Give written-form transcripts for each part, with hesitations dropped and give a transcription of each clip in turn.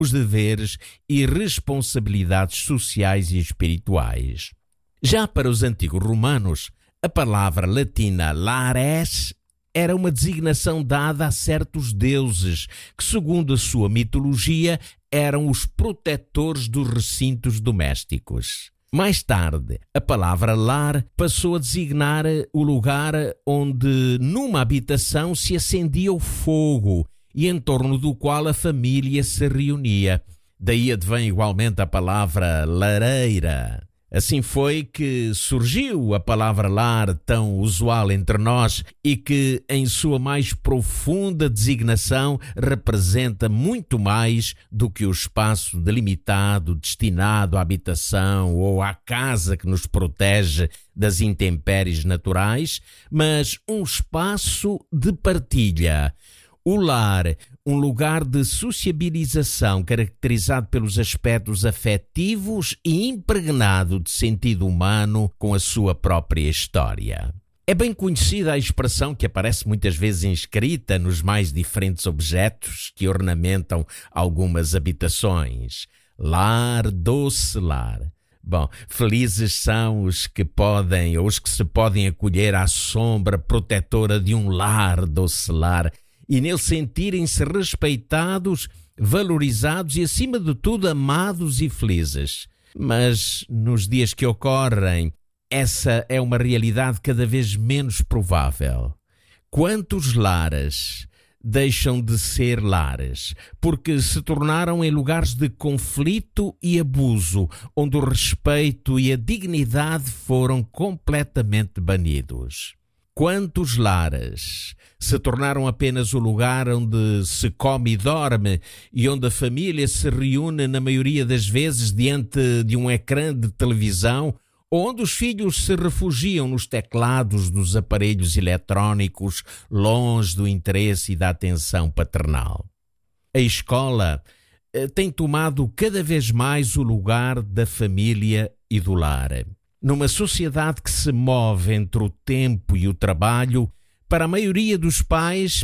os deveres e responsabilidades sociais e espirituais. Já para os antigos romanos, a palavra latina lares era uma designação dada a certos deuses que, segundo a sua mitologia, eram os protetores dos recintos domésticos. Mais tarde, a palavra lar passou a designar o lugar onde, numa habitação, se acendia o fogo e em torno do qual a família se reunia. Daí advém igualmente a palavra lareira. Assim foi que surgiu a palavra lar, tão usual entre nós e que, em sua mais profunda designação, representa muito mais do que o espaço delimitado destinado à habitação ou à casa que nos protege das intempéries naturais, mas um espaço de partilha. O lar, um lugar de sociabilização caracterizado pelos aspectos afetivos e impregnado de sentido humano com a sua própria história. É bem conhecida a expressão que aparece muitas vezes inscrita nos mais diferentes objetos que ornamentam algumas habitações. Lar, doce lar. Bom, felizes são os que podem ou os que se podem acolher à sombra protetora de um lar, doce lar, e nele sentirem-se respeitados, valorizados e, acima de tudo, amados e felizes. Mas, nos dias que ocorrem, essa é uma realidade cada vez menos provável. Quantos lares deixam de ser lares, porque se tornaram em lugares de conflito e abuso, onde o respeito e a dignidade foram completamente banidos? Quantos lares se tornaram apenas o lugar onde se come e dorme e onde a família se reúne na maioria das vezes diante de um ecrã de televisão, ou onde os filhos se refugiam nos teclados dos aparelhos eletrónicos, longe do interesse e da atenção paternal. A escola tem tomado cada vez mais o lugar da família e do lar. Numa sociedade que se move entre o tempo e o trabalho, para a maioria dos pais,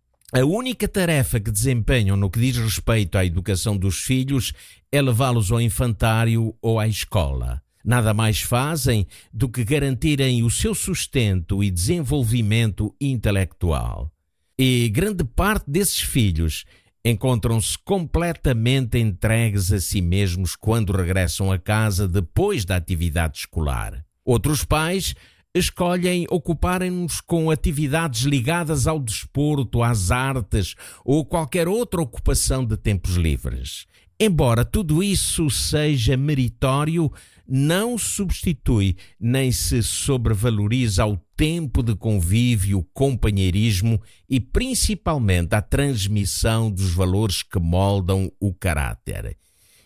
a única tarefa que desempenham no que diz respeito à educação dos filhos é levá-los ao infantário ou à escola. Nada mais fazem do que garantirem o seu sustento e desenvolvimento intelectual. E grande parte desses filhos encontram-se completamente entregues a si mesmos quando regressam a casa depois da atividade escolar. Outros pais escolhem ocuparem-nos com atividades ligadas ao desporto, às artes ou qualquer outra ocupação de tempos livres. Embora tudo isso seja meritório, não substitui nem se sobrevaloriza o tempo de convívio, companheirismo e principalmente a transmissão dos valores que moldam o caráter.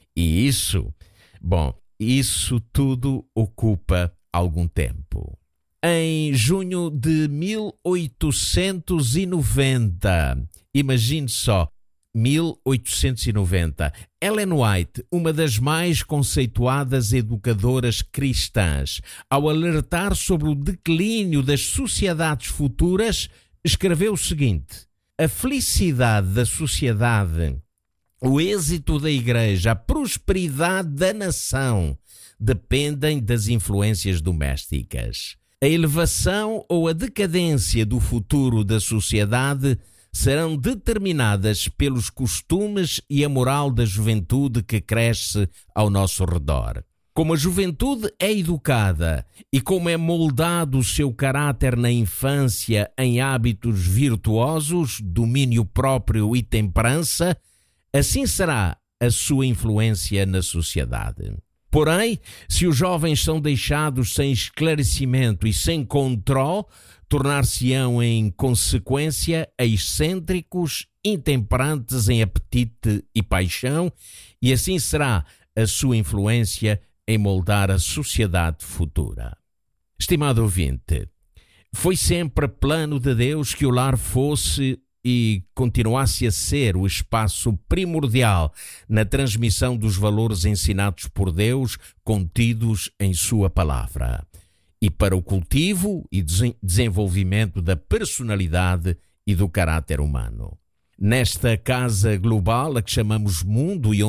E isso tudo ocupa algum tempo. Em junho de 1890, imagine só, 1890, Ellen White, uma das mais conceituadas educadoras cristãs, ao alertar sobre o declínio das sociedades futuras, escreveu o seguinte: a felicidade da sociedade, o êxito da igreja, a prosperidade da nação dependem das influências domésticas. A elevação ou a decadência do futuro da sociedade serão determinadas pelos costumes e a moral da juventude que cresce ao nosso redor. Como a juventude é educada e como é moldado o seu caráter na infância em hábitos virtuosos, domínio próprio e temperança, assim será a sua influência na sociedade. Porém, se os jovens são deixados sem esclarecimento e sem controle, tornar-se-ão em consequência excêntricos, intemperantes em apetite e paixão, e assim será a sua influência em moldar a sociedade futura. Estimado ouvinte, foi sempre plano de Deus que o lar fosse e continuasse a ser o espaço primordial na transmissão dos valores ensinados por Deus contidos em sua palavra, e para o cultivo e desenvolvimento da personalidade e do caráter humano. Nesta casa global a que chamamos mundo e